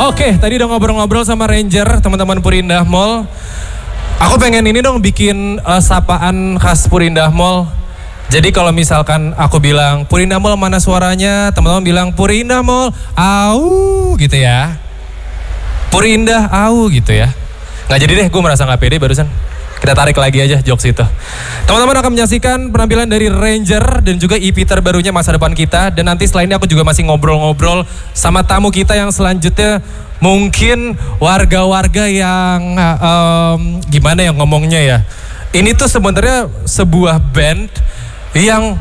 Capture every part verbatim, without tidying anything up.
Oke, tadi udah ngobrol-ngobrol sama Ranger, teman-teman Purindah Mall. Aku pengen ini dong bikin uh, sapaan khas Purindah Mall. Jadi kalau misalkan aku bilang Purindah Mall mana suaranya, teman-teman bilang Purindah Mall, au gitu ya. Purindah au gitu ya. Nggak jadi deh, gue merasa nggak pede barusan. Kita tarik lagi aja jokes itu. Teman-teman akan menyaksikan penampilan dari Ranger dan juga E P terbarunya masa depan kita. Dan nanti selain ini aku juga masih ngobrol-ngobrol sama tamu kita yang selanjutnya. Mungkin warga-warga yang um, gimana ya ngomongnya ya. Ini tuh sebenarnya sebuah band yang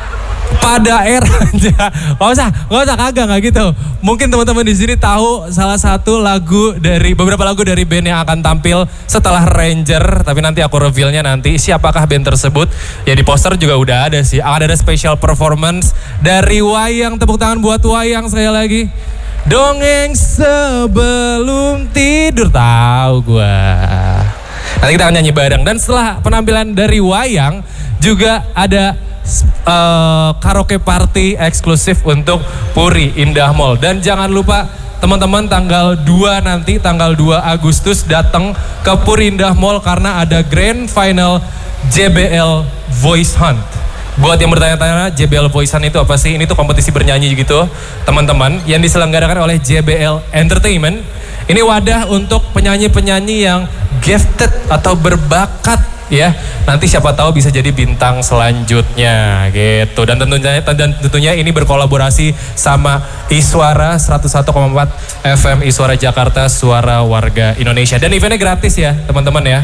pada eranya, nggak usah, nggak usah kagak nggak gitu. Mungkin teman-teman di sini tahu salah satu lagu dari beberapa lagu dari band yang akan tampil setelah Ranger. Tapi nanti aku revealnya nanti siapakah band tersebut. Ya di poster juga udah ada sih. Akan ada special performance dari Wayang. Tepuk tangan buat Wayang sekali lagi. Dongeng sebelum tidur, tahu gua. Nanti kita akan nyanyi bareng. Dan setelah penampilan dari Wayang juga ada Uh, karaoke party eksklusif untuk Puri Indah Mall. Dan jangan lupa teman-teman tanggal dua nanti, tanggal dua Agustus datang ke Puri Indah Mall karena ada grand final J B L Voice Hunt. Buat yang bertanya-tanya J B L Voice Hunt itu apa sih? Ini tuh kompetisi bernyanyi gitu teman-teman yang diselenggarakan oleh J B L Entertainment. Ini wadah untuk penyanyi-penyanyi yang gifted atau berbakat ya, nanti siapa tahu bisa jadi bintang selanjutnya gitu. Dan tentunya dan tentunya ini berkolaborasi sama Iswara seratus satu koma empat F M Iswara Jakarta, suara warga Indonesia. Dan eventnya gratis ya teman-teman ya.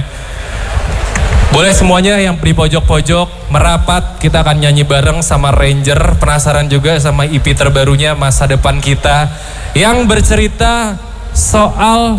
Boleh semuanya yang di pojok-pojok merapat, kita akan nyanyi bareng sama Ranger. Penasaran juga sama E P terbarunya masa depan kita yang bercerita soal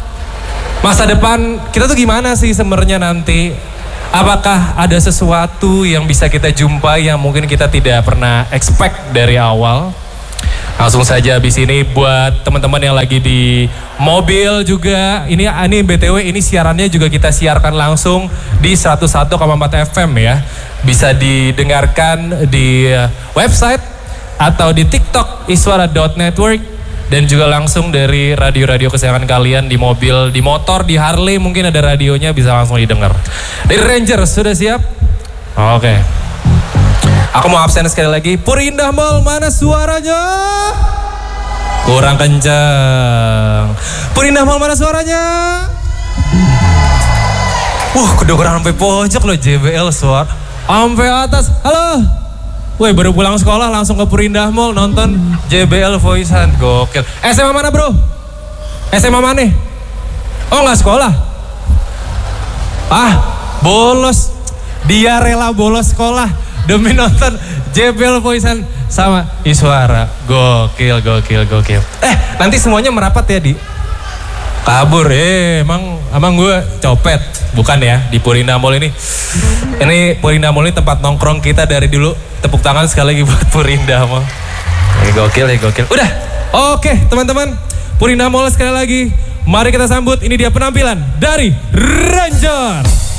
masa depan kita tuh gimana sih sebenarnya nanti. Apakah ada sesuatu yang bisa kita jumpai yang mungkin kita tidak pernah expect dari awal? Langsung saja habis ini buat teman-teman yang lagi di mobil juga. Ini, ini B T W ini siarannya juga kita siarkan langsung di seratus satu koma empat F M ya. Bisa didengarkan di website atau di TikTok iswara dot network. Dan juga langsung dari radio-radio kesayangan kalian di mobil, di motor, di Harley mungkin ada radionya bisa langsung didengar. Dari Ranger sudah siap? Oke. Aku mau absen sekali lagi. Purindah Mall mana suaranya? Kurang kencang. Purindah Mall mana suaranya? Wah, kedengeran sampai pojok loh J B L suara. Sampai atas. Halo. Woi, baru pulang sekolah langsung ke Purindah Mall nonton J B L Voice Hunt. Gokil. S M A mana bro? S M A mana? Oh nggak sekolah? Ah, bolos. Dia rela bolos sekolah demi nonton J B L Voice Hunt sama Iswara. Gokil, gokil, gokil. Eh, nanti semuanya merapat ya di kabur. Eh, emang emang gue copet. Bukan ya, di Purindah Mall ini. Ini Purindah Mall ini tempat nongkrong kita dari dulu. Tepuk tangan sekali lagi buat Purindah Mall. Ini gokil, ya gokil. Udah, oke teman-teman. Purindah Mall sekali lagi. Mari kita sambut, ini dia penampilan dari Ranger.